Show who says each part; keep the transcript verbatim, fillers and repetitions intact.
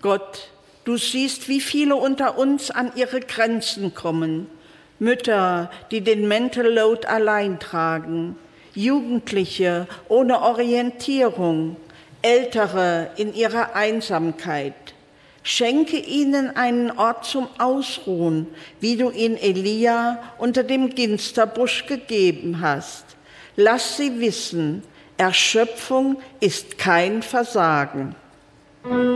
Speaker 1: Gott, du siehst, wie viele unter uns an ihre Grenzen kommen. Mütter, die den Mental Load allein tragen, Jugendliche ohne Orientierung, Ältere in ihrer Einsamkeit. Schenke ihnen einen Ort zum Ausruhen, wie du ihn Elia unter dem Ginsterbusch gegeben hast. Lass sie wissen, Erschöpfung ist kein Versagen.